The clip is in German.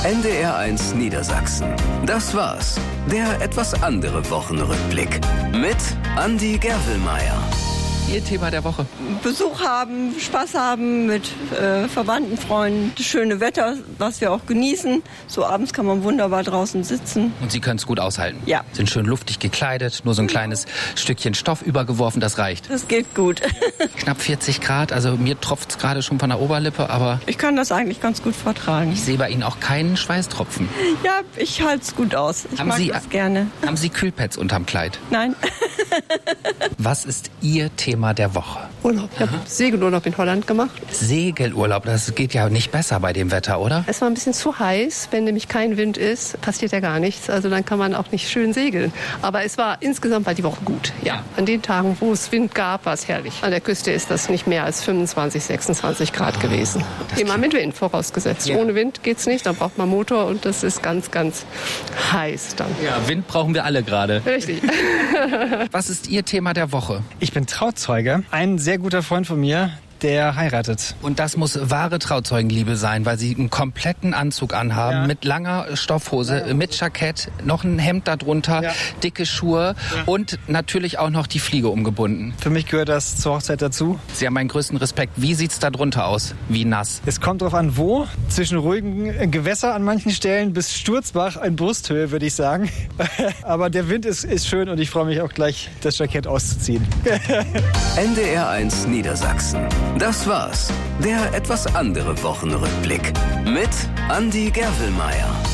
NDR1 Niedersachsen. Das war's. Der etwas andere Wochenrückblick. Mit Andi Gerwelmeier. Ihr Thema der Woche? Besuch haben, Spaß haben mit Verwandten, Freunden. Das schöne Wetter, was wir auch genießen. So abends kann man wunderbar draußen sitzen. Und Sie können es gut aushalten? Ja. Sind schön luftig gekleidet, nur so ein kleines Stückchen Stoff übergeworfen, das reicht. Das geht gut. Knapp 40 Grad, also mir tropft es gerade schon von der Oberlippe, aber... Ich kann das eigentlich ganz gut vertragen. Ich sehe bei Ihnen auch keinen Schweißtropfen. Ja, ich halte es gut aus. Ich mag das gerne. Haben Sie Kühlpads unterm Kleid? Nein. Was ist Ihr Thema der Woche? Urlaub. Ich habe Segelurlaub in Holland gemacht. Segelurlaub, das geht ja nicht besser bei dem Wetter, oder? Es war ein bisschen zu heiß. Wenn nämlich kein Wind ist, passiert ja gar nichts. Also dann kann man auch nicht schön segeln. Aber insgesamt war die Woche gut. Ja. An den Tagen, wo es Wind gab, war es herrlich. An der Küste ist das nicht mehr als 25, 26 Grad gewesen. Immer mit Wind vorausgesetzt. Ja. Ohne Wind geht's nicht. Dann braucht man Motor und das ist ganz, ganz heiß dann. Ja, Wind brauchen wir alle gerade. Richtig. Was ist Ihr Thema der Woche? Ich bin Trauzeuge. Ein sehr guter Freund von mir, der heiratet. Und das muss wahre Trauzeugenliebe sein, weil Sie einen kompletten Anzug anhaben, mit langer Stoffhose, mit Jackett, noch ein Hemd darunter, dicke Schuhe und natürlich auch noch die Fliege umgebunden. Für mich gehört das zur Hochzeit dazu. Sie haben meinen größten Respekt. Wie sieht's da drunter aus? Wie nass? Es kommt drauf an, wo. Zwischen ruhigen Gewässer an manchen Stellen bis Sturzbach in Brusthöhe, würde ich sagen. Aber der Wind ist schön und ich freue mich auch gleich, das Jackett auszuziehen. NDR1 Niedersachsen. Das war's. Der etwas andere Wochenrückblick. Mit Andi Gerwelmeier.